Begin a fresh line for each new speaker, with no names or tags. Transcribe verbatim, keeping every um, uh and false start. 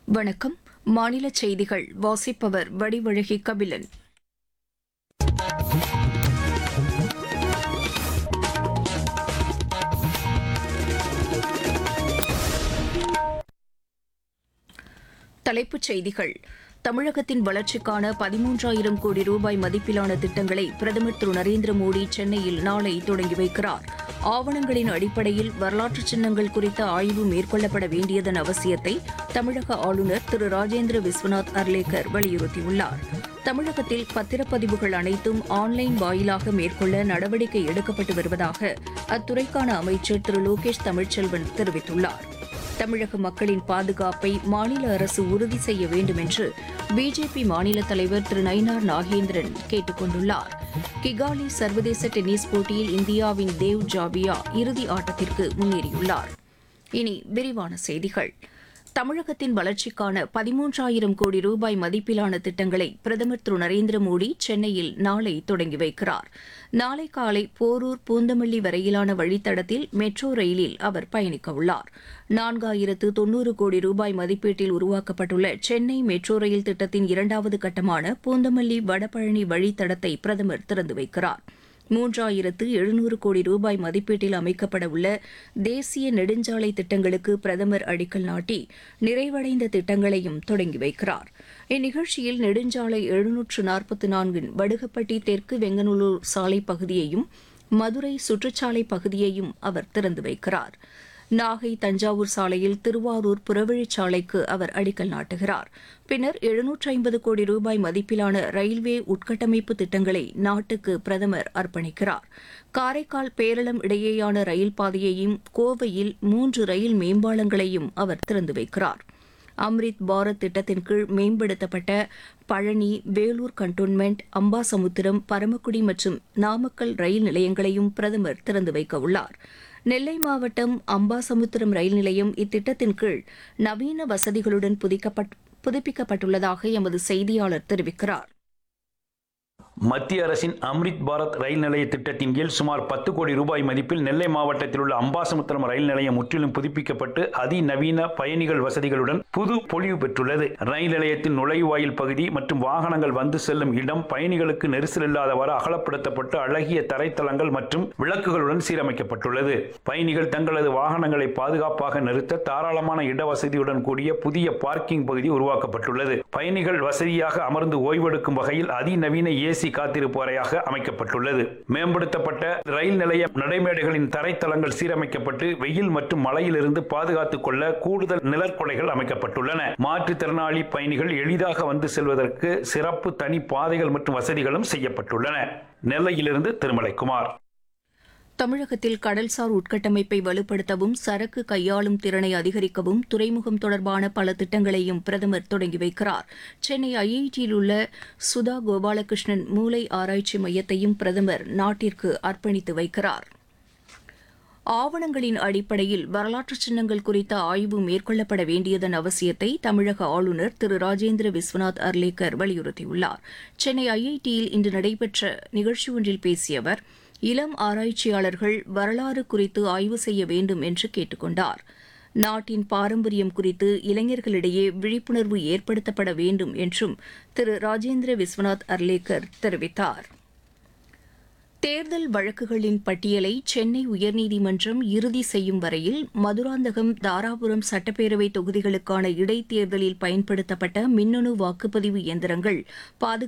வணக்கம். மாநில செய்திகள் வாசிப்பவர் வடிவழகி கபிலன். தலைப்புச் செய்திகள். தமிழகத்தின் வளர்ச்சிக்கான பதிமூன்றாயிரம் கோடி ரூபாய் மதிப்பிலான திட்டங்களை பிரதமர் திரு நரேந்திர மோடி சென்னையில் நாளை தொடங்கி வைக்கிறார். ஆவணங்களின் அடிப்படையில் வரலாற்று சின்னங்கள் குறித்த ஆய்வு மேற்கொள்ளப்பட வேண்டியதன் அவசியத்தை தமிழக ஆளுநர் திரு ராஜேந்திர விஸ்வநாத் அர்லேக்கர் வலியுறுத்தியுள்ளார். தமிழகத்தில் பத்திரப்பதிவுகள் அனைத்தும் ஆன்லைன் வாயிலாக மேற்கொள்ள நடவடிக்கை எடுக்கப்பட்டு வருவதாக அத்துறைக்கான அமைச்சர் திரு லோகேஷ் தமிழ்ச்செல்வன் தெரிவித்துள்ளார். தமிழக மக்களின் பாதுகாப்பை மாநில அரசு உறுதி செய்ய வேண்டும் என்று பிஜேபி மாநில தலைவர் திரு நயினார் நாகேந்திரன் கேட்டுக் கொண்டுள்ளார். கிகாலி சர்வதேச டென்னிஸ் போட்டியில் இந்தியாவின் தேவ் ஜாவியா இறுதி ஆட்டத்திற்கு முன்னேறியுள்ளார். இனி விரிவான செய்திகள். தமிழகத்தின் வளர்ச்சிக்கான பதிமூன்றாயிரம் கோடி ரூபாய் மதிப்பிலான திட்டங்களை பிரதமர் திரு நரேந்திர மோடி சென்னையில் நாளை தொடங்கி வைக்கிறார். நாளை காலை போரூர் பூந்தமல்லி வரையிலான வழித்தடத்தில் மெட்ரோ ரயிலில் அவர் பயணிக்க உள்ளார். நான்காயிரத்து தொன்னூறு கோடி ரூபாய் மதிப்பீட்டில் உருவாக்கப்பட்டுள்ள சென்னை மெட்ரோ ரயில் திட்டத்தின் இரண்டாவது கட்டமான பூந்தமல்லி வடபழனி வழித்தடத்தை பிரதமர் திறந்து வைக்கிறார். மூன்றாயிரத்து எழுநூறு கோடி ரூபாய் மதிப்பீட்டில் அமைக்கப்பட உள்ள தேசிய நெடுஞ்சாலை திட்டங்களுக்கு பிரதமர் அடிக்கல் நாட்டி நிறைவடைந்த திட்டங்களையும் தொடங்கி வைக்கிறார். இந்நிகழ்ச்சியில் நெடுஞ்சாலை எழுநூற்று நாற்பத்தி நான்கின் வடுகப்பட்டி தெற்கு வெங்கநல்லூர் சாலை பகுதியையும் மதுரை சுற்றுச்சாலை பகுதியையும் அவர் திறந்து வைக்கிறார். நாகை தஞ்சாவூர் சாலையில் திருவாரூர் புறவழிச்சாலைக்கு அவர் அடிக்கல் நாட்டுகிறார். பின்னர் எழுநூற்று ஐம்பது கோடி ரூபாய் மதிப்பிலான ரயில்வே உட்கட்டமைப்பு திட்டங்களை நாட்டுக்கு பிரதமர் அர்ப்பணிக்கிறார். காரைக்கால் பேரளம் இடையேயான ரயில் பாதையையும் கோவையில் மூன்று ரயில் மேம்பாலங்களையும் அவர் திறந்து வைக்கிறார். அம்ரித் பாரத் திட்டத்தின் கீழ் மேம்படுத்தப்பட்ட பழனி, வேலூர் கண்டோன்மெண்ட், அம்பாசமுத்திரம், பரமக்குடி மற்றும் நாமக்கல் ரயில் நிலையங்களையும் பிரதமர் திறந்து வைக்க உள்ளார். நெல்லை மாவட்டம் அம்பாசமுத்திரம் ரயில் நிலையம் இத்திட்டத்தின் கீழ் நவீன வசதிகளுடன் புதுப்பிக்கப்பட்டுள்ளதாக எமது செய்தியாளர் தெரிவிக்கிறார்.
மத்திய அரசின் அம்ரித் பாரத் ரயில் நிலைய திட்டத்தின் கீழ் சுமார் பத்து கோடி ரூபாய் மதிப்பில் நெல்லை மாவட்டத்தில் உள்ள அம்பாசமுத்திரம் ரயில் நிலையம் முற்றிலும் புதுப்பிக்கப்பட்டு அதிநவீன பயணிகள் வசதிகளுடன் புது பொலிவு பெற்றுள்ளது. ரயில் நிலையத்தின் நுழைவாயில் பகுதி மற்றும் வாகனங்கள் வந்து செல்லும் இடம் பயணிகளுக்கு நெரிசல் இல்லாதவாறு அகலப்படுத்தப்பட்டு அழகிய தரைத்தளங்கள் மற்றும் விளக்குகளுடன் சீரமைக்கப்பட்டுள்ளது. பயணிகள் தங்களது வாகனங்களை பாதுகாப்பாக நிறுத்த தாராளமான இடவசதியுடன் கூடிய புதிய பார்க்கிங் பகுதி உருவாக்கப்பட்டுள்ளது. பயணிகள் வசதியாக அமர்ந்து ஓய்வெடுக்கும் வகையில் அதிநவீன ஏசி காத்திருப்பு அறையாக அமைக்கப்பட்டுள்ளது. மேம்படுத்தப்பட்ட ரயில் நிலைய நடைமேடைகளின் தரைத்தளங்கள் சீரமைக்கப்பட்டு வெயில் மற்றும் மழையிலிருந்து பாதுகாத்துக் கொள்ள கூடுதல் நிழற்குடைகள் அமைக்கப்பட்டுள்ளன. மாற்றுத்திறனாளி பயணிகள் எளிதாக வந்து செல்வதற்கு சிறப்பு தனி பாதைகள் மற்றும் வசதிகளும் செய்யப்பட்டுள்ளன. நெல்லையிலிருந்து திருமலைக்குமார்.
தமிழகத்தில் கடல்சார் உட்கட்டமைப்பை வலுப்படுத்தவும் சரக்கு கையாளும் திறனை அதிகரிக்கவும் துறைமுகம் தொடர்பான பல திட்டங்களையும் பிரதமர் தொடங்கி வைக்கிறார். சென்னை ஐஐடியில் உள்ள சுதா கோபாலகிருஷ்ணன் மூளை ஆராய்ச்சி மையத்தையும் பிரதமர் நாட்டிற்கு அர்ப்பணித்து வைக்கிறார். ஆவணங்களின் அடிப்படையில் வரலாற்று சின்னங்கள் குறித்த ஆய்வு மேற்கொள்ளப்பட வேண்டியதன் அவசியத்தை தமிழக ஆளுநர் திரு ராஜேந்திர விஸ்வநாத் அர்லேக்கர் வலியுறுத்தியுள்ளார். சென்னை ஐஐடியில் இன்று நடைபெற்ற நிகழ்ச்சி ஒன்றில் பேசிய அவர் இளம் ஆராய்ச்சியாளர்கள் வரலாறு குறித்து ஆய்வு செய்ய வேண்டும் என்று கேட்டுக் கொண்டார். நாட்டின் பாரம்பரியம் குறித்து இளைஞர்களிடையே விழிப்புணர்வு ஏற்படுத்தப்பட வேண்டும் என்றும் திரு ராஜேந்திர விஸ்வநாத் அர்லேக்கர் தெரிவித்தார். தேர்தல் வழக்குகளின் பட்டியலை சென்னை உயர்நீதிமன்றம் இறுதி செய்யும் வரையில் மதுராந்தகம், தாராபுரம் சட்டப்பேரவை தொகுதிகளுக்கான இடைத்தேர்தலில் பயன்படுத்தப்பட்ட மின்னணு வாக்குப்பதிவு இயந்திரங்கள் பாதுகாப்பு